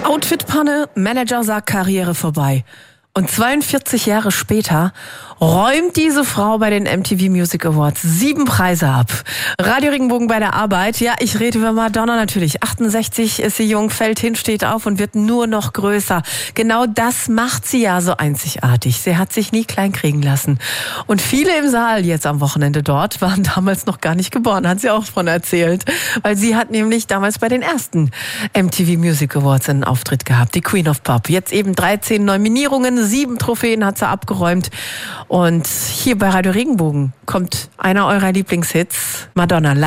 Outfit-Panne, Manager sagt Karriere vorbei. Und 42 Jahre später räumt diese Frau bei den MTV Music Awards 7 Preise ab. Radio Regenbogen bei der Arbeit. Ja, ich rede über Madonna natürlich. 68 ist sie jung, fällt hin, steht auf und wird nur noch größer. Genau das macht sie ja so einzigartig. Sie hat sich nie klein kriegen lassen. Und viele im Saal jetzt am Wochenende dort waren damals noch gar nicht geboren, hat sie auch von erzählt. Weil sie hat nämlich damals bei den ersten MTV Music Awards einen Auftritt gehabt. Die Queen of Pop. Jetzt eben 13 Nominierungen, 7 Trophäen hat sie abgeräumt. Und hier bei Radio Regenbogen kommt einer eurer Lieblingshits, Madonna.